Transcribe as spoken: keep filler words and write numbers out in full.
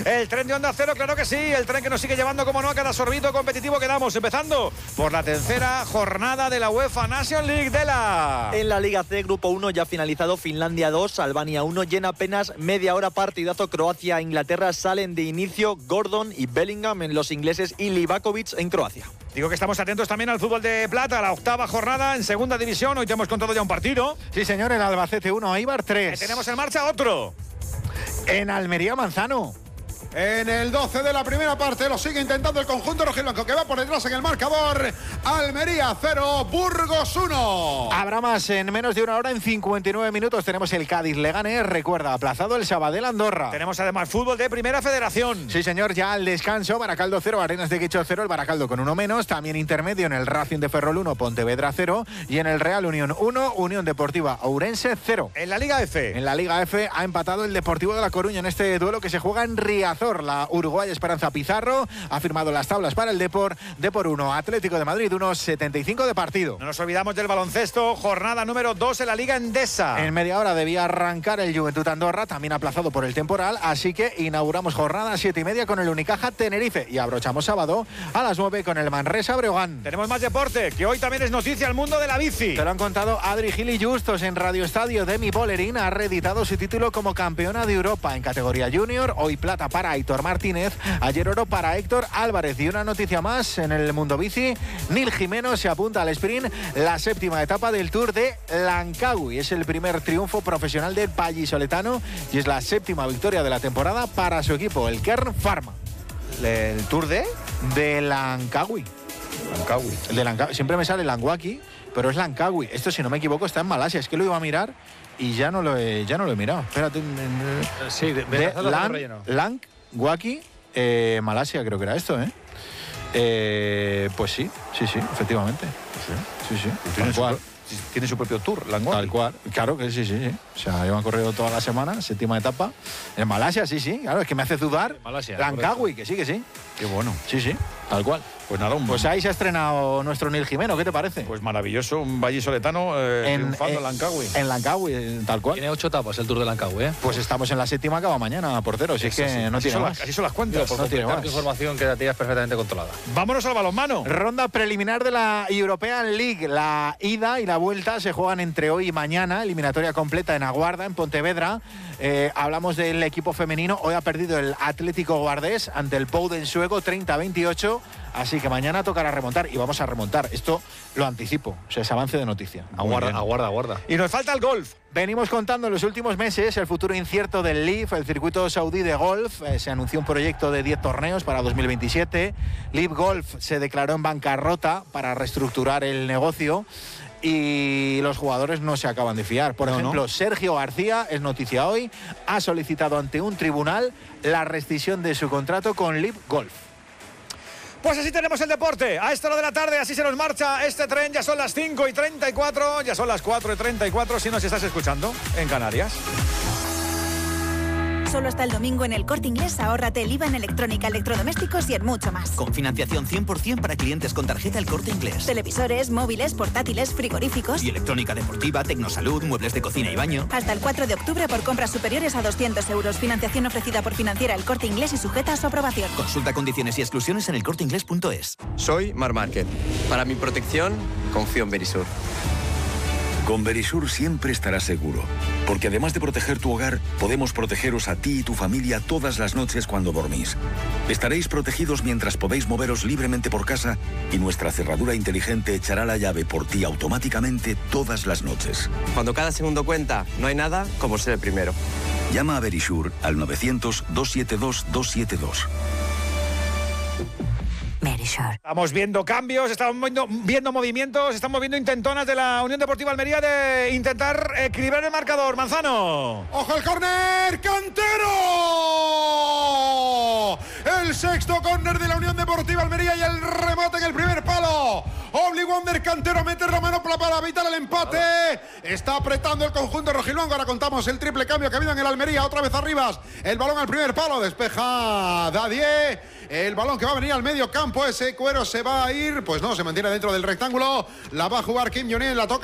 El tren de Onda Cero, claro que sí. El tren que nos sigue llevando, como no, a cada sorbito competitivo que damos. Empezando por la tercera jornada de la UEFA Nation League de la... En la Liga C, Grupo uno, ya finalizado. Finlandia dos, Albania uno. Llena apenas media hora, partidazo. Croacia e Inglaterra salen de inicio. Gordon y Bellingham en los ingleses y Livakovic en Croacia. Digo que estamos atentos también al fútbol de plata, la octava jornada en segunda división. Hoy te hemos contado ya un partido. Sí, señor, el Albacete uno, Eibar tres. Que tenemos en marcha otro. En Almería, Manzano. En el doce de la primera parte lo sigue intentando el conjunto rojiblanco, que va por detrás en el marcador. Almería cero, Burgos uno. Habrá más en menos de una hora. En cincuenta y nueve minutos tenemos el Cádiz Leganés. Recuerda, aplazado el Sabadell Andorra. Tenemos además fútbol de Primera Federación. Sí, señor, ya al descanso. Baracaldo cero, Arenas de Guicho cero. El Baracaldo con uno menos. También intermedio en el Racing de Ferrol uno, Pontevedra cero. Y en el Real Unión uno, Unión Deportiva Ourense cero. En la Liga F. En la Liga F ha empatado el Deportivo de La Coruña en este duelo que se juega en Riazor. La uruguaya Esperanza Pizarro ha firmado las tablas para el Depor. Depor uno, Atlético de Madrid uno, setenta y cinco de partido. No nos olvidamos del baloncesto, jornada número dos en la Liga Endesa. En media hora debía arrancar el Juventud Andorra, también aplazado por el temporal, así que inauguramos jornada siete y media con el Unicaja Tenerife y abrochamos sábado a las nueve con el Manresa Breogán. Tenemos más deporte, que hoy también es noticia el mundo de la bici. Te lo han contado Adri Gil y Justos en Radio Estadio. Demi Bollerín ha reeditado su título como campeona de Europa en categoría junior. Hoy plata para Aitor Martínez, ayer oro para Héctor Álvarez. Y una noticia más en el mundo bici: Nil Jimeno se apunta al sprint, la séptima etapa del Tour de Langkawi. Es el primer triunfo profesional del vallisoletano y es la séptima victoria de la temporada para su equipo, el Kern Pharma. ¿El Tour de? De Langkawi. Langkawi. El de Langkawi. Siempre me sale Langwaki, pero es Langkawi. Esto, si no me equivoco, está en Malasia. Es que lo iba a mirar y ya no lo he, ya no lo he mirado. Espérate. Sí, de, de Lang, Langwaki, eh, Malasia creo que era esto, ¿eh? Eh, pues sí, sí, sí, efectivamente. Sí, sí, sí. ¿Tiene, su, tiene su propio tour, Langwaki? Tal cual, claro que sí, sí, sí. O sea, yo me he corrido toda la semana, séptima etapa. En Malasia, sí, sí, claro, es que me hace dudar. Malasia, Langkawi, que sí, que sí. Qué bueno. Sí, sí, tal cual. Pues nada, un... Pues ahí se ha estrenado nuestro Nil Jimeno, ¿qué te parece? Pues maravilloso, un vallisoletano eh, en, triunfando en, en Langkawi. En Langkawi, tal cual. Tiene ocho etapas el Tour de Langkawi, ¿eh? Pues estamos en la séptima, acaba mañana, portero, si es que así, no así tiene son más. Las, así son las cuentas. Por no tiene más. información que la tienes perfectamente controlada. Vámonos al balonmano. Ronda preliminar de la European League. La ida y la vuelta se juegan entre hoy y mañana. Eliminatoria completa en Aguarda, en Pontevedra. Eh, hablamos del equipo femenino. Hoy ha perdido el Atlético Guardés ante el Pouden sueco, treinta a veintiocho. Así que mañana tocará remontar y vamos a remontar. Esto lo anticipo, o sea, es avance de noticia. Aguarda, aguarda, aguarda. Y nos falta el golf. Venimos contando en los últimos meses el futuro incierto del L I V, el circuito saudí de golf. Eh, se anunció un proyecto de diez torneos para dos mil veintisiete. L I V Golf se declaró en bancarrota para reestructurar el negocio y los jugadores no se acaban de fiar. Por no, ejemplo, no. Sergio García, es noticia hoy, ha solicitado ante un tribunal la rescisión de su contrato con L I V Golf. Pues así tenemos el deporte. A esta hora de la tarde, así se nos marcha este tren. Ya son las cinco y treinta y cuatro, ya son las cuatro y treinta y cuatro si nos estás escuchando en Canarias. Solo hasta el domingo en El Corte Inglés ahórrate el I V A en electrónica, electrodomésticos y en mucho más. Con financiación cien por ciento para clientes con tarjeta El Corte Inglés. Televisores, móviles, portátiles, frigoríficos. Y electrónica deportiva, tecnosalud, muebles de cocina y baño. Hasta el cuatro de octubre por compras superiores a doscientos euros. Financiación ofrecida por Financiera El Corte Inglés y sujeta a su aprobación. Consulta condiciones y exclusiones en elcorteinglés punto es. Soy Mar Márquez. Para mi protección, confío en Verisur. Con Verisur siempre estarás seguro, porque además de proteger tu hogar, podemos protegeros a ti y tu familia todas las noches cuando dormís. Estaréis protegidos mientras podéis moveros libremente por casa y nuestra cerradura inteligente echará la llave por ti automáticamente todas las noches. Cuando cada segundo cuenta, no hay nada como ser el primero. Llama a Verisur al novecientos, doscientos setenta y dos, doscientos setenta y dos. Verisur. Estamos viendo cambios, estamos viendo, viendo movimientos, estamos viendo intentonas de la Unión Deportiva Almería de intentar equilibrar el marcador. Manzano. ¡Ojo el córner! ¡Cantero! El sexto córner de la Unión Deportiva Almería y el remate en el primer palo. Obligó a Ander Cantero a meter la mano para evitar el empate. Está apretando el conjunto rojiblanco. Ahora contamos el triple cambio que ha habido en el Almería. Otra vez Arribas. El balón al primer palo. Despeja Dadier. El balón que va a venir al medio campo. Ese cuero se va a ir. Pues no, se mantiene dentro del rectángulo. La va a jugar Kim Jong-un. La toca